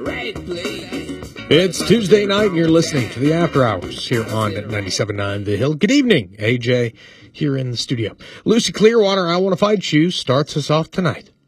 Right, please. It's Tuesday night, and you're listening to the After Hours here on 97.9 The Hill. Good evening, AJ, here in the studio. Lucy Clearwater, I Want to Fight You, starts us off tonight.